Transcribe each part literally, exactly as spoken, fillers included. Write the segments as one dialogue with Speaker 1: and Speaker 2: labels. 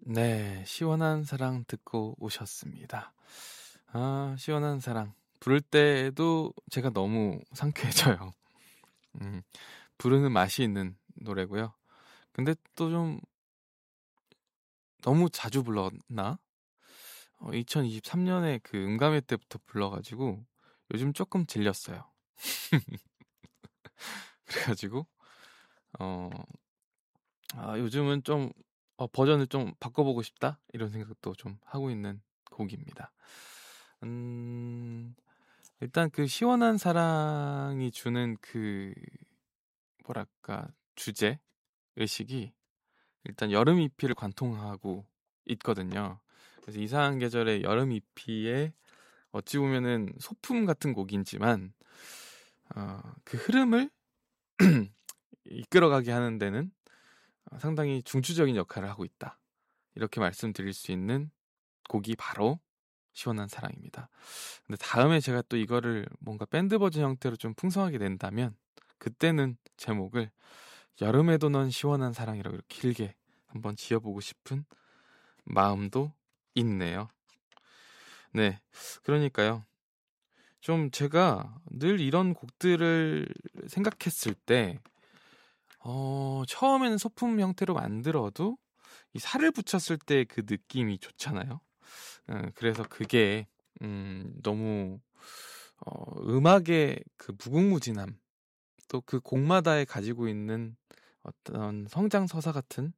Speaker 1: 네, 시원한 사랑 듣고 오셨습니다. 아, 시원한 사랑. 부를 때도 제가 너무 상쾌해져요. 음, 부르는 맛이 있는 노래고요. 근데 또 좀 너무 자주 불렀나? 어, 이천이십삼 년에 그 음감회 때부터 불러가지고 요즘 조금 질렸어요. 그래가지고 어, 아, 요즘은 좀 어, 버전을 좀 바꿔보고 싶다 이런 생각도 좀 하고 있는 곡입니다. 음, 일단 그 시원한 사랑이 주는 그 뭐랄까 주제 의식이 일단 여름 이피를 관통하고 있거든요. 그래서 이상한 계절의 여름 이피에 어찌 보면은 소품 같은 곡이지만 어, 그 흐름을 이끌어가게 하는 데는 상당히 중추적인 역할을 하고 있다. 이렇게 말씀드릴 수 있는 곡이 바로 시원한 사랑입니다. 근데 다음에 제가 또 이거를 뭔가 밴드 버전 형태로 좀 풍성하게 낸다면 그때는 제목을 여름에도 넌 시원한 사랑이라고 이렇게 길게 한번 지어보고 싶은 마음도 있네요. 네, 그러니까요. 좀 제가 늘 이런 곡들을 생각했을 때 어, 처음에는 소품 형태로 만들어도 이 살을 붙였을 때 그 느낌이 좋잖아요. 어, 그래서 그게 음, 너무 어, 음악의 그 무궁무진함 또 그 곡마다에 가지고 있는 어떤 성장서사 같은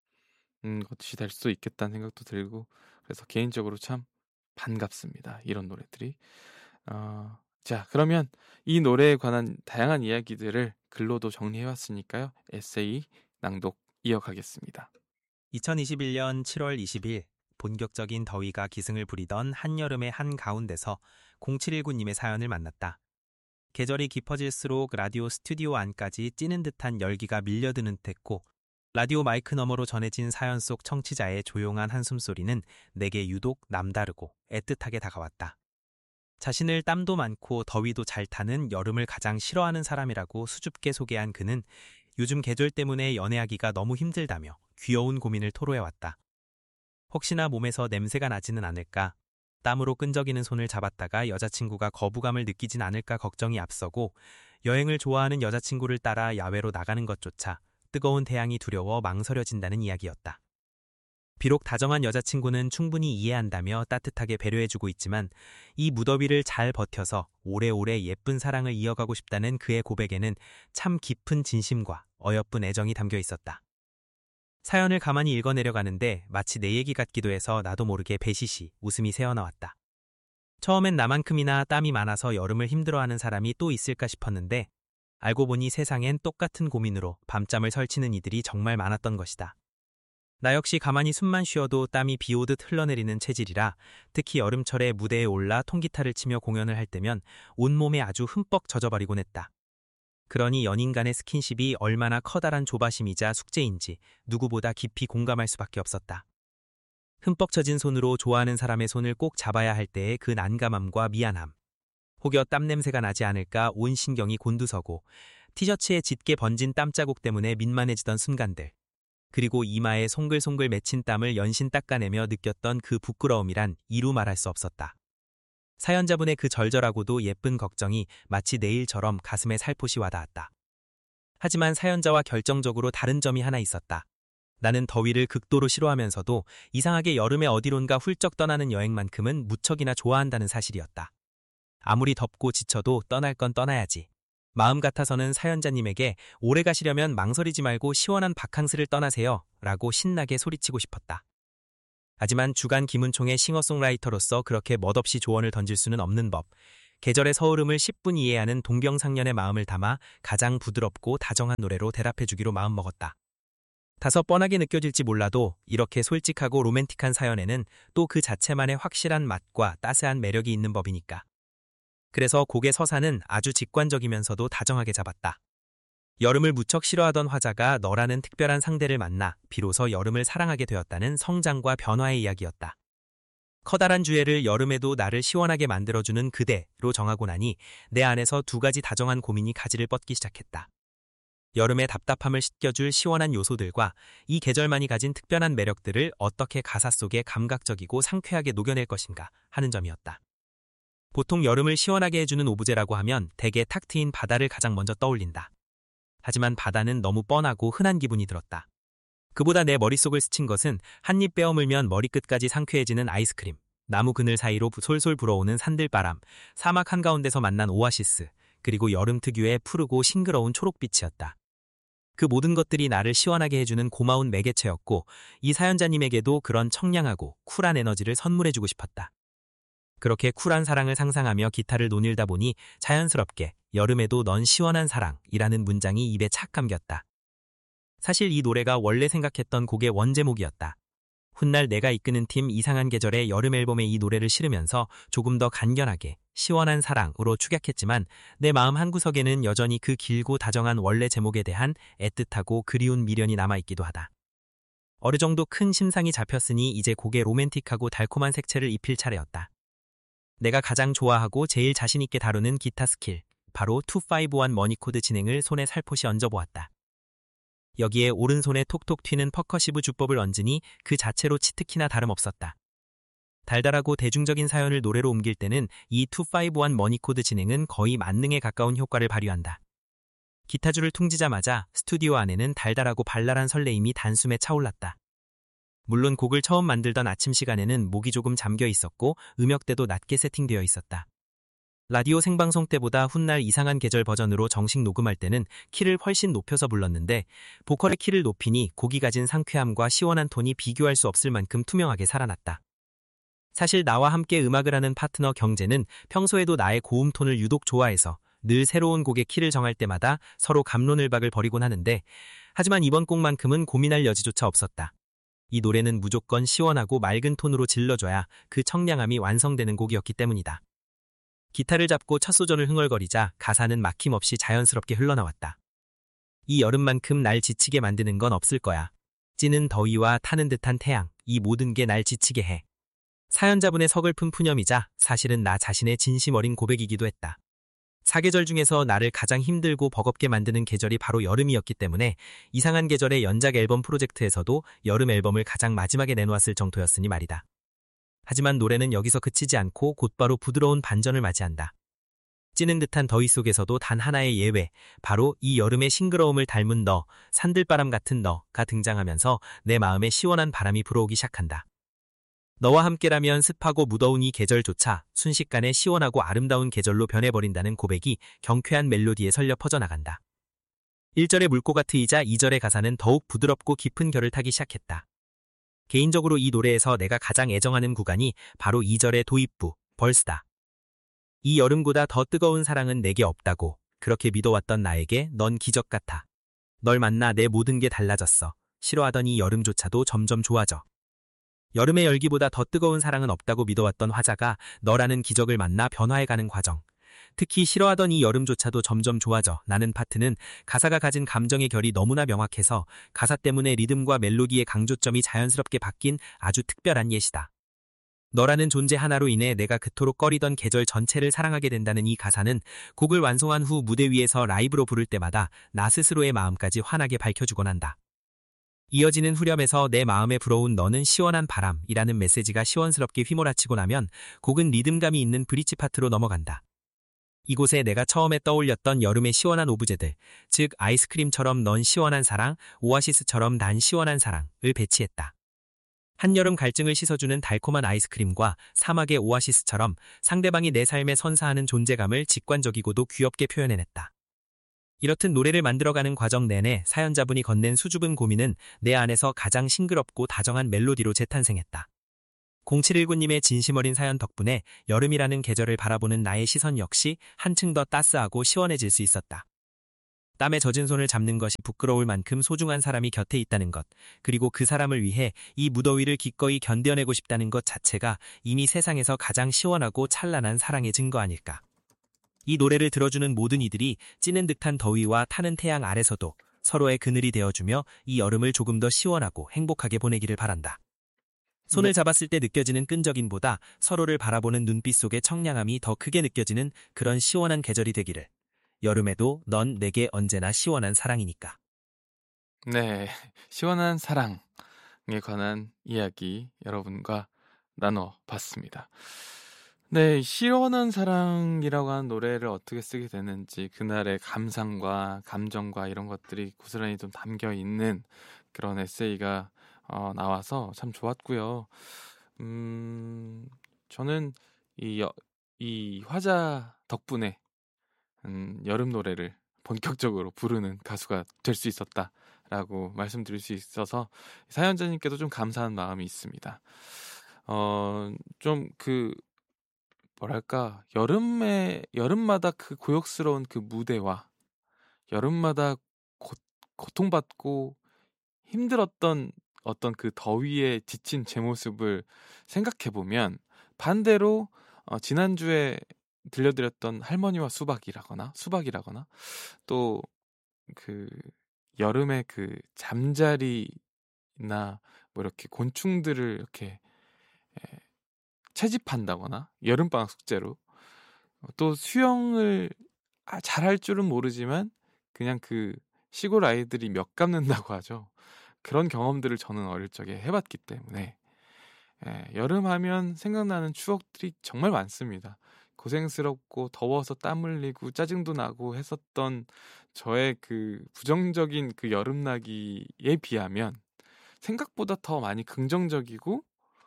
Speaker 1: 음, 것이 될 수 있겠다는 생각도 들고 그래서 개인적으로 참 반갑습니다. 이런 노래들이. 어, 자, 그러면 이 노래에 관한 다양한 이야기들을 글로도 정리해왔으니까요. 에세이 낭독 이어가겠습니다.
Speaker 2: 이천이십일 년 칠월 이십일 본격적인 더위가 기승을 부리던 한여름의 한가운데서 공칠일구님의 사연을 만났다. 계절이 깊어질수록 라디오 스튜디오 안까지 찌는 듯한 열기가 밀려드는 듯했고 라디오 마이크 너머로 전해진 사연 속 청취자의 조용한 한숨소리는 내게 유독 남다르고 애틋하게 다가왔다. 자신을 땀도 많고 더위도 잘 타는 여름을 가장 싫어하는 사람이라고 수줍게 소개한 그는 요즘 계절 때문에 연애하기가 너무 힘들다며 귀여운 고민을 토로해왔다. 혹시나 몸에서 냄새가 나지는 않을까, 땀으로 끈적이는 손을 잡았다가 여자친구가 거부감을 느끼진 않을까 걱정이 앞서고 여행을 좋아하는 여자친구를 따라 야외로 나가는 것조차 뜨거운 태양이 두려워 망설여진다는 이야기였다. 비록 다정한 여자친구는 충분히 이해한다며 따뜻하게 배려해주고 있지만 이 무더위를 잘 버텨서 오래오래 예쁜 사랑을 이어가고 싶다는 그의 고백에는 참 깊은 진심과 어여쁜 애정이 담겨 있었다. 사연을 가만히 읽어내려가는데 마치 내 얘기 같기도 해서 나도 모르게 배시시 웃음이 새어나왔다. 처음엔 나만큼이나 땀이 많아서 여름을 힘들어하는 사람이 또 있을까 싶었는데 알고 보니 세상엔 똑같은 고민으로 밤잠을 설치는 이들이 정말 많았던 것이다. 나 역시 가만히 숨만 쉬어도 땀이 비오듯 흘러내리는 체질이라 특히 여름철에 무대에 올라 통기타를 치며 공연을 할 때면 온몸에 아주 흠뻑 젖어버리곤 했다. 그러니 연인 간의 스킨십이 얼마나 커다란 조바심이자 숙제인지 누구보다 깊이 공감할 수밖에 없었다. 흠뻑 젖은 손으로 좋아하는 사람의 손을 꼭 잡아야 할 때의 그 난감함과 미안함. 혹여 땀냄새가 나지 않을까 온 신경이 곤두서고 티셔츠에 짙게 번진 땀자국 때문에 민만해지던 순간들. 그리고 이마에 송글송글 맺힌 땀을 연신 닦아내며 느꼈던 그 부끄러움이란 이루 말할 수 없었다. 사연자분의 그 절절하고도 예쁜 걱정이 마치 내일처럼 가슴에 살포시 와닿았다. 하지만 사연자와 결정적으로 다른 점이 하나 있었다. 나는 더위를 극도로 싫어하면서도 이상하게 여름에 어디론가 훌쩍 떠나는 여행만큼은 무척이나 좋아한다는 사실이었다. 아무리 덥고 지쳐도 떠날 건 떠나야지. 마음 같아서는 사연자님에게 오래 가시려면 망설이지 말고 시원한 바캉스를 떠나세요 라고 신나게 소리치고 싶었다. 하지만 주간 김은총의 싱어송라이터로서 그렇게 멋없이 조언을 던질 수는 없는 법. 계절의 서울음을 십 분 이해하는 동경상련의 마음을 담아 가장 부드럽고 다정한 노래로 대답해주기로 마음먹었다. 다소 뻔하게 느껴질지 몰라도 이렇게 솔직하고 로맨틱한 사연에는 또 그 자체만의 확실한 맛과 따스한 매력이 있는 법이니까. 그래서 곡의 서사는 아주 직관적이면서도 다정하게 잡았다. 여름을 무척 싫어하던 화자가 너라는 특별한 상대를 만나 비로소 여름을 사랑하게 되었다는 성장과 변화의 이야기였다. 커다란 주애를 여름에도 나를 시원하게 만들어주는 그대로 정하고 나니 내 안에서 두 가지 다정한 고민이 가지를 뻗기 시작했다. 여름의 답답함을 씻겨줄 시원한 요소들과 이 계절만이 가진 특별한 매력들을 어떻게 가사 속에 감각적이고 상쾌하게 녹여낼 것인가 하는 점이었다. 보통 여름을 시원하게 해주는 오브제라고 하면 대개 탁 트인 바다를 가장 먼저 떠올린다. 하지만 바다는 너무 뻔하고 흔한 기분이 들었다. 그보다 내 머릿속을 스친 것은 한 입 빼어물면 머리끝까지 상쾌해지는 아이스크림, 나무 그늘 사이로 솔솔 불어오는 산들바람, 사막 한가운데서 만난 오아시스, 그리고 여름 특유의 푸르고 싱그러운 초록빛이었다. 그 모든 것들이 나를 시원하게 해주는 고마운 매개체였고 이 사연자님에게도 그런 청량하고 쿨한 에너지를 선물해주고 싶었다. 그렇게 쿨한 사랑을 상상하며 기타를 논일다 보니 자연스럽게 여름에도 넌 시원한 사랑이라는 문장이 입에 착 감겼다. 사실 이 노래가 원래 생각했던 곡의 원제목이었다. 훗날 내가 이끄는 팀 이상한 계절의 여름 앨범에 이 노래를 실으면서 조금 더 간결하게 시원한 사랑으로 축약했지만 내 마음 한구석에는 여전히 그 길고 다정한 원래 제목에 대한 애틋하고 그리운 미련이 남아있기도 하다. 어느 정도 큰 심상이 잡혔으니 이제 곡에 로맨틱하고 달콤한 색채를 입힐 차례였다. 내가 가장 좋아하고 제일 자신있게 다루는 기타 스킬, 바로 이백오십일 머니코드 진행을 손에 살포시 얹어보았다. 여기에 오른손에 톡톡 튀는 퍼커시브 주법을 얹으니 그 자체로 치트키나 다름없었다. 달달하고 대중적인 사연을 노래로 옮길 때는 이 이백오십일 머니코드 진행은 거의 만능에 가까운 효과를 발휘한다. 기타줄을 퉁지자마자 스튜디오 안에는 달달하고 발랄한 설레임이 단숨에 차올랐다. 물론 곡을 처음 만들던 아침 시간에는 목이 조금 잠겨 있었고 음역대도 낮게 세팅되어 있었다. 라디오 생방송 때보다 훗날 이상한 계절 버전으로 정식 녹음할 때는 키를 훨씬 높여서 불렀는데 보컬의 키를 높이니 곡이 가진 상쾌함과 시원한 톤이 비교할 수 없을 만큼 투명하게 살아났다. 사실 나와 함께 음악을 하는 파트너 경재는 평소에도 나의 고음 톤을 유독 좋아해서 늘 새로운 곡의 키를 정할 때마다 서로 갑론을박을 벌이곤 하는데 하지만 이번 곡만큼은 고민할 여지조차 없었다. 이 노래는 무조건 시원하고 맑은 톤으로 질러줘야 그 청량함이 완성되는 곡이었기 때문이다. 기타를 잡고 첫 소절을 흥얼거리자 가사는 막힘없이 자연스럽게 흘러나왔다. 이 여름만큼 날 지치게 만드는 건 없을 거야. 찌는 더위와 타는 듯한 태양, 이 모든 게 날 지치게 해. 사연자분의 서글픈 푸념이자 사실은 나 자신의 진심 어린 고백이기도 했다. 사계절 중에서 나를 가장 힘들고 버겁게 만드는 계절이 바로 여름이었기 때문에 이상한 계절의 연작 앨범 프로젝트에서도 여름 앨범을 가장 마지막에 내놓았을 정도였으니 말이다. 하지만 노래는 여기서 그치지 않고 곧바로 부드러운 반전을 맞이한다. 찌는 듯한 더위 속에서도 단 하나의 예외, 바로 이 여름의 싱그러움을 닮은 너, 산들바람 같은 너가 등장하면서 내 마음에 시원한 바람이 불어오기 시작한다. 너와 함께라면 습하고 무더운 이 계절조차 순식간에 시원하고 아름다운 계절로 변해버린다는 고백이 경쾌한 멜로디에 설려 퍼져나간다. 일 절의 물고가 트이자 이 절의 가사는 더욱 부드럽고 깊은 결을 타기 시작했다. 개인적으로 이 노래에서 내가 가장 애정하는 구간이 바로 이 절의 도입부, 벌스다. 이 여름보다 더 뜨거운 사랑은 내게 없다고 그렇게 믿어왔던 나에게 넌 기적 같아. 널 만나 내 모든 게 달라졌어. 싫어하던 이 여름조차도 점점 좋아져. 여름의 열기보다 더 뜨거운 사랑은 없다고 믿어왔던 화자가 너라는 기적을 만나 변화해가는 과정. 특히 싫어하던 이 여름조차도 점점 좋아져 나는 파트는 가사가 가진 감정의 결이 너무나 명확해서 가사 때문에 리듬과 멜로디의 강조점이 자연스럽게 바뀐 아주 특별한 예시다. 너라는 존재 하나로 인해 내가 그토록 꺼리던 계절 전체를 사랑하게 된다는 이 가사는 곡을 완성한 후 무대 위에서 라이브로 부를 때마다 나 스스로의 마음까지 환하게 밝혀주곤 한다. 이어지는 후렴에서 내 마음에 불어온 너는 시원한 바람이라는 메시지가 시원스럽게 휘몰아치고 나면 곡은 리듬감이 있는 브릿지 파트로 넘어간다. 이곳에 내가 처음에 떠올렸던 여름의 시원한 오브제들, 즉 아이스크림처럼 넌 시원한 사랑, 오아시스처럼 난 시원한 사랑을 배치했다. 한여름 갈증을 씻어주는 달콤한 아이스크림과 사막의 오아시스처럼 상대방이 내 삶에 선사하는 존재감을 직관적이고도 귀엽게 표현해냈다. 이렇듯 노래를 만들어가는 과정 내내 사연자분이 건넨 수줍은 고민은 내 안에서 가장 싱그럽고 다정한 멜로디로 재탄생했다. 공칠일구님의 진심 어린 사연 덕분에 여름이라는 계절을 바라보는 나의 시선 역시 한층 더 따스하고 시원해질 수 있었다. 땀에 젖은 손을 잡는 것이 부끄러울 만큼 소중한 사람이 곁에 있다는 것, 그리고 그 사람을 위해 이 무더위를 기꺼이 견뎌내고 싶다는 것 자체가 이미 세상에서 가장 시원하고 찬란한 사랑의 증거 아닐까. 이 노래를 들어주는 모든 이들이 찌는 듯한 더위와 타는 태양 아래서도 서로의 그늘이 되어주며 이 여름을 조금 더 시원하고 행복하게 보내기를 바란다. 손을 잡았을 때 느껴지는 끈적임보다 서로를 바라보는 눈빛 속의 청량함이 더 크게 느껴지는 그런 시원한 계절이 되기를. 여름에도 넌 내게 언제나 시원한 사랑이니까.
Speaker 1: 네, 시원한 사랑에 관한 이야기 여러분과 나눠봤습니다. 네, 시원한 사랑이라고 하는 노래를 어떻게 쓰게 되는지, 그날의 감상과 감정과 이런 것들이 고스란히 좀 담겨 있는 그런 에세이가 어, 나와서 참 좋았고요. 음, 저는 이, 여- 이 화자 덕분에 음, 여름 노래를 본격적으로 부르는 가수가 될 수 있었다라고 말씀드릴 수 있어서 사연자님께도 좀 감사한 마음이 있습니다. 어, 좀 그 뭐랄까, 여름에 여름마다 그 고역스러운 그 무대와 여름마다 고, 고통받고 힘들었던 어떤 그 더위에 지친 제 모습을 생각해 보면, 반대로 어, 지난주에 들려드렸던 할머니와 수박이라거나 수박이라거나 또 그 여름에 그 잠자리나 뭐 이렇게 곤충들을 이렇게 에, 채집한다거나 여름방학 숙제로 어, 또 수영을 아, 잘할 줄은 모르지만 그냥 그 시골 아이들이 몇 감는다고 하죠. 그런 경험들을 저는 어릴 적에 해봤기 때문에 예, 여름 하면 생각나는 추억들이 정말 많습니다. 고생스럽고 더워서 땀 흘리고 짜증도 나고 했었던 저의 그 부정적인 그 여름나기에 비하면 생각보다 더 많이 긍정적이고,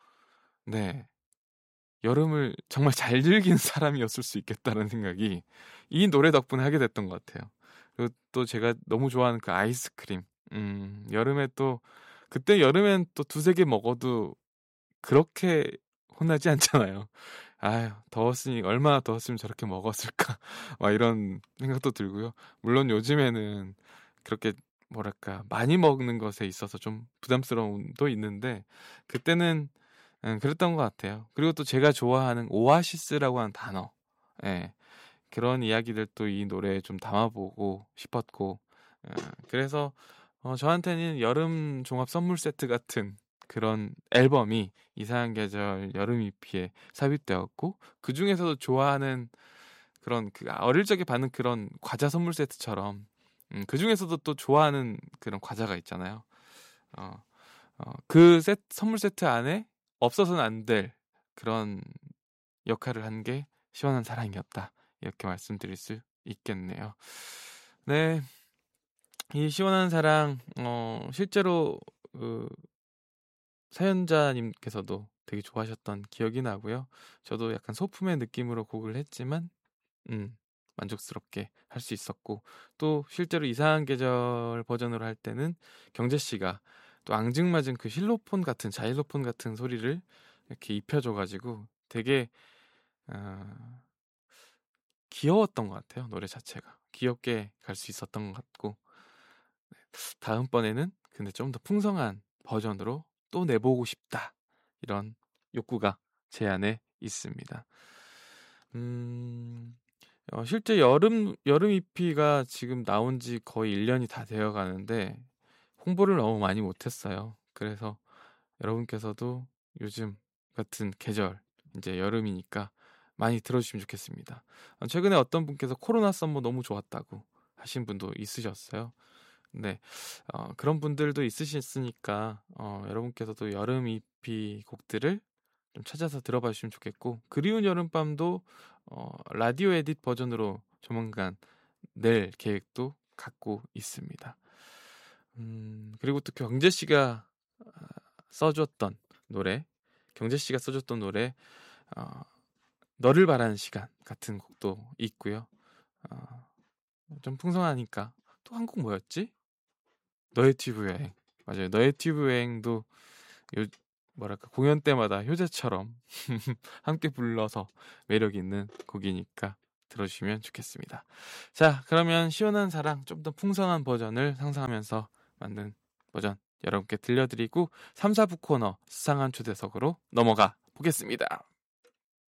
Speaker 1: 네, 여름을 정말 잘 즐기는 사람이었을 수 있겠다는 생각이 이 노래 덕분에 하게 됐던 것 같아요. 그리고 또 제가 너무 좋아하는 그 아이스크림. 음, 여름에 또 그때 여름엔 또 두세 개 먹어도 그렇게 혼나지 않잖아요. 아유, 더웠으니 얼마나 더웠으면 저렇게 먹었을까 막 이런 생각도 들고요. 물론 요즘에는 그렇게 뭐랄까 많이 먹는 것에 있어서 좀 부담스러움도 있는데 그때는 음, 그랬던 것 같아요. 그리고 또 제가 좋아하는 오아시스라고 하는 단어, 예, 그런 이야기들도 이 노래에 좀 담아보고 싶었고, 어, 그래서 어, 저한테는 여름 종합 선물 세트 같은 그런 앨범이 이상한 계절 여름 이피에 삽입되었고, 그 중에서도 좋아하는 그런 그 어릴 적에 받는 그런 과자 선물 세트처럼 음, 그 중에서도 또 좋아하는 그런 과자가 있잖아요. 어, 어, 그 세, 선물 세트 안에 없어서는 안 될 그런 역할을 한 게 시원한 사랑이었다, 이렇게 말씀드릴 수 있겠네요. 네, 이 시원한 사랑 어, 실제로 그 사연자님께서도 되게 좋아하셨던 기억이 나고요. 저도 약간 소품의 느낌으로 곡을 했지만 음, 만족스럽게 할 수 있었고, 또 실제로 이상한 계절 버전으로 할 때는 경재 씨가 또 앙증맞은 그 실로폰 같은 자일로폰 같은 소리를 이렇게 입혀줘가지고 되게 어, 귀여웠던 것 같아요. 노래 자체가 귀엽게 갈 수 있었던 것 같고, 다음번에는 근데 좀 더 풍성한 버전으로 또 내보고 싶다, 이런 욕구가 제 안에 있습니다. 음, 어, 실제 여름 여름 이피가 지금 나온 지 거의 일 년이 다 되어 가는데 홍보를 너무 많이 못했어요. 그래서 여러분께서도 요즘 같은 계절, 이제 여름이니까 많이 들어주시면 좋겠습니다. 어, 최근에 어떤 분께서 코로나 썸머 너무 좋았다고 하신 분도 있으셨어요. 네, 어, 그런 분들도 있으셨으니까 어, 여러분께서도 여름 이피 곡들을 좀 찾아서 들어봐 주시면 좋겠고, 그리운 여름밤도 어, 라디오 에딧 버전으로 조만간 낼 계획도 갖고 있습니다. 음, 그리고 또 경재 씨가 아, 써줬던 노래, 경재 씨가 써줬던 노래, 어, 너를 바라는 시간 같은 곡도 있고요. 어, 좀 풍성하니까 또 한 곡 뭐였지? 너의 튜브 여행. 맞아요. 너의 튜브 여행도 요, 뭐랄까 공연 때마다 효자처럼 함께 불러서 매력 있는 곡이니까 들어주시면 좋겠습니다. 자, 그러면 시원한 사랑 좀 더 풍성한 버전을 상상하면서 만든 버전 여러분께 들려드리고 삼, 사 부 코너 수상한 초대석으로 넘어가 보겠습니다.